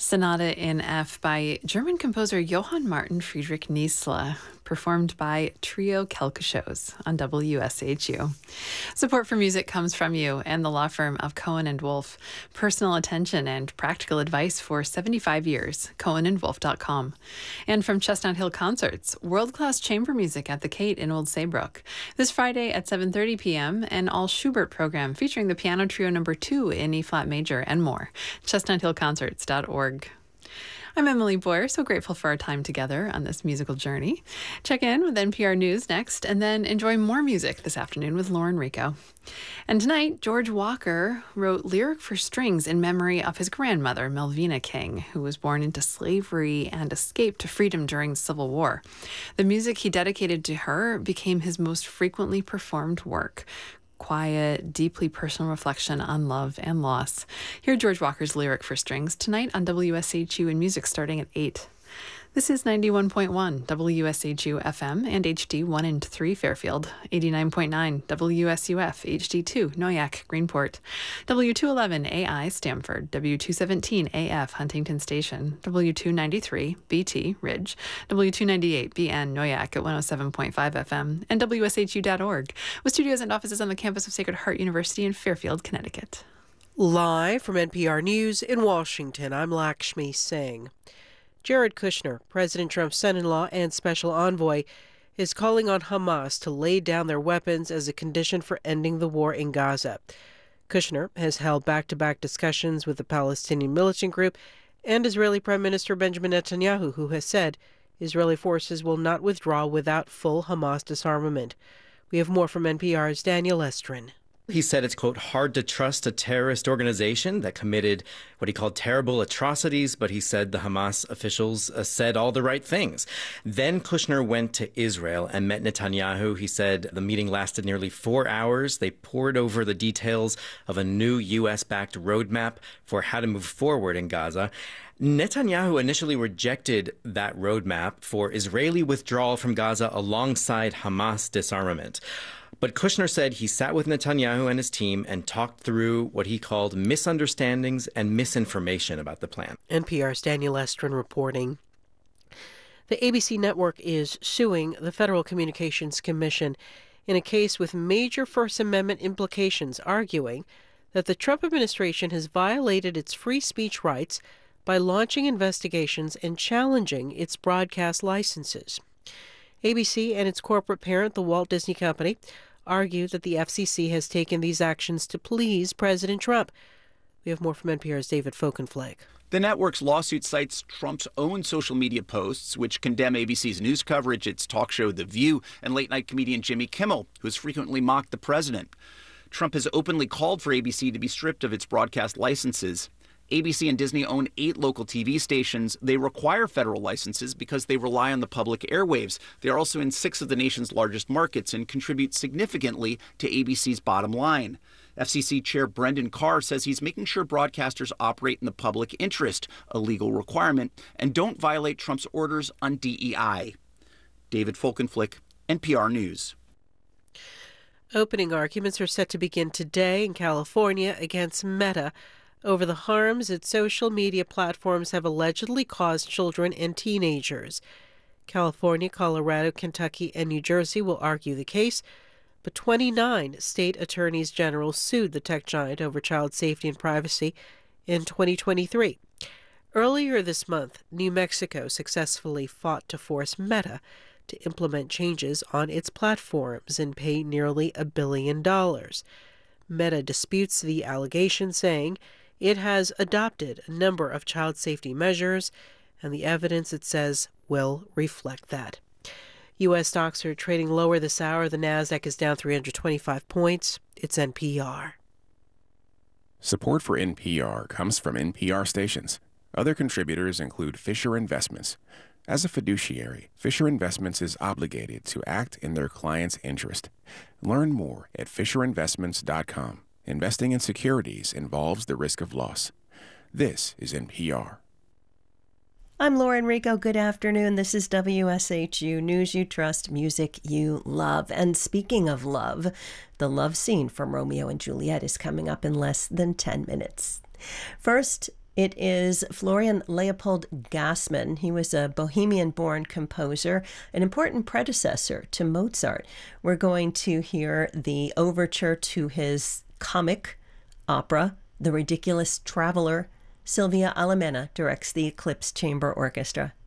Sonata in F by German composer Johann Martin Friedrich Niesla, performed by Trio Kelkoshows on WSHU. Support for music comes from you and the law firm of Cohen & Wolf. Personal attention and practical advice for 75 years, cohenandwolf.com. And from Chestnut Hill Concerts, world-class chamber music at the Kate in Old Saybrook. This Friday at 7:30 p.m., an all Schubert program featuring the Piano Trio No. 2 in E-flat major and more. ChestnutHillConcerts.org. I'm Emily Boyer, so grateful for our time together on this musical journey. Check in with NPR News next, and then enjoy more music this afternoon with Lauren Rico. And tonight, George Walker wrote Lyric for Strings in memory of his grandmother, Melvina King, who was born into slavery and escaped to freedom during the Civil War. The music he dedicated to her became his most frequently performed work. Quiet, deeply personal reflection on love and loss. Hear George Walker's Lyric for Strings tonight on WSHU in Music starting at 8. This is 91.1 WSHU FM and HD 1 and 3 Fairfield, 89.9 WSUF HD2 Noyak Greenport, W211 AI Stamford, W217 AF Huntington Station, W293 BT Ridge, W298 BN Noyak at 107.5 FM, and WSHU.org, with studios and offices on the campus of Sacred Heart University in Fairfield, Connecticut. Live from NPR News in Washington, I'm Lakshmi Singh. Jared Kushner, President Trump's son-in-law and special envoy, is calling on Hamas to lay down their weapons as a condition for ending the war in Gaza. Kushner has held back-to-back discussions with the Palestinian militant group and Israeli Prime Minister Benjamin Netanyahu, who has said Israeli forces will not withdraw without full Hamas disarmament. We have more from NPR's Daniel Estrin. He said it's, quote, hard to trust a terrorist organization that committed what he called terrible atrocities, but he said the Hamas officials said all the right things. Then Kushner went to Israel and met Netanyahu. He said the meeting lasted nearly 4 hours. They pored over the details of a new U.S.-backed roadmap for how to move forward in Gaza. Netanyahu initially rejected that roadmap for Israeli withdrawal from Gaza alongside Hamas disarmament. But Kushner said he sat with Netanyahu and his team and talked through what he called misunderstandings and misinformation about the plan. NPR's Daniel Estrin reporting. The ABC network is suing the Federal Communications Commission in a case with major First Amendment implications, arguing that the Trump administration has violated its free speech rights by launching investigations and challenging its broadcast licenses. ABC and its corporate parent, the Walt Disney Company, argue that the FCC has taken these actions to please President Trump. We have more from NPR's David Folkenflik. The network's lawsuit cites Trump's own social media posts, which condemn ABC's news coverage, its talk show The View, and late-night comedian Jimmy Kimmel, who has frequently mocked the president. Trump has openly called for ABC to be stripped of its broadcast licenses. ABC and Disney own 8 local TV stations. They require federal licenses because they rely on the public airwaves. They are also in 6 of the nation's largest markets and contribute significantly to ABC's bottom line. FCC Chair Brendan Carr says he's making sure broadcasters operate in the public interest, a legal requirement, and don't violate Trump's orders on DEI. David Folkenflik, NPR News. Opening arguments are set to begin today in California against Meta over the harms its social media platforms have allegedly caused children and teenagers. California, Colorado, Kentucky, and New Jersey will argue the case, but 29 state attorneys general sued the tech giant over child safety and privacy in 2023. Earlier this month, New Mexico successfully fought to force Meta to implement changes on its platforms and pay nearly $1 billion. Meta disputes the allegation, saying it has adopted a number of child safety measures, and the evidence, it says, will reflect that. U.S. stocks are trading lower this hour. The Nasdaq is down 325 points. It's NPR. Support for NPR comes from NPR stations. Other contributors include Fisher Investments. As a fiduciary, Fisher Investments is obligated to act in their client's interest. Learn more at FisherInvestments.com. Investing in securities involves the risk of loss. This is NPR. I'm Lauren Rico. Good afternoon. This is WSHU News You Trust, music you love. And speaking of love, the love scene from Romeo and Juliet is coming up in less than 10 minutes. First, It is Florian Leopold Gassmann. He was a Bohemian-born composer, an important predecessor to Mozart. We're going to hear the overture to his comic opera, The Ridiculous Traveler. Silvia Alamena directs the Eclipse Chamber Orchestra.